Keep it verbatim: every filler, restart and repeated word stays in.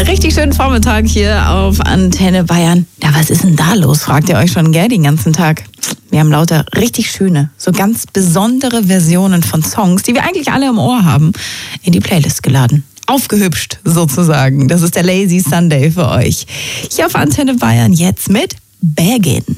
Richtig schönen Vormittag hier auf Antenne Bayern. Ja, was ist denn da los, fragt ihr euch schon, gell, den ganzen Tag. Wir haben lauter richtig schöne, so ganz besondere Versionen von Songs, die wir eigentlich alle im Ohr haben, in die Playlist geladen. Aufgehübscht sozusagen. Das ist der Lazy Sunday für euch. Hier auf Antenne Bayern jetzt mit Baggin'.